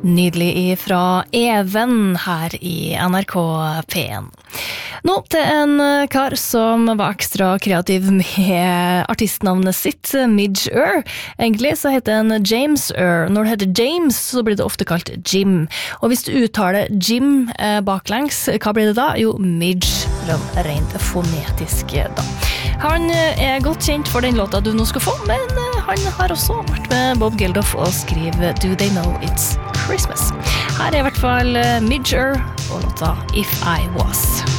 Nydelig fra Even her i NRK P1. Nå til en kar som var ekstra kreativ med artistnavnet sitt, Midge Ure. Egentlig så heter han James Ure. Når det heter James, så blir det ofte kalt Jim. Og hvis du uttaler Jim baklengs, hva blir det da? Jo, Midge, rent fonetisk da. Han godt kjent for den låta du nå skal få, men han har også vært med Bob Geldof og skriver Do They Know It's Christmas. Her I hvert fall Midge Ure og låta If I Was.